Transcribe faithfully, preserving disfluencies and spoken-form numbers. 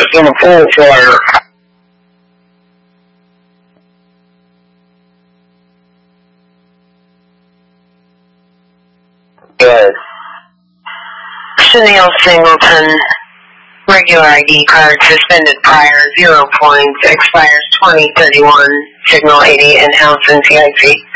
in a full flare. Good. Chanel Singleton, regular I D card suspended prior, zero points, expires twenty thirty-one, signal eighty, in-house N C I C.